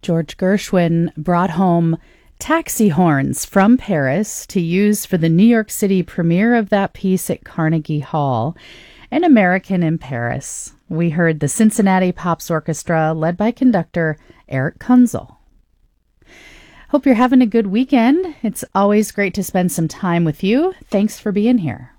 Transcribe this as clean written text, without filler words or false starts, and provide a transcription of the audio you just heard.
George Gershwin brought home taxi horns from Paris to use for the New York City premiere of that piece at Carnegie Hall, An American in Paris. We heard the Cincinnati Pops Orchestra, led by conductor Eric Kunzel. Hope you're having a good weekend. It's always great to spend some time with you. Thanks for being here.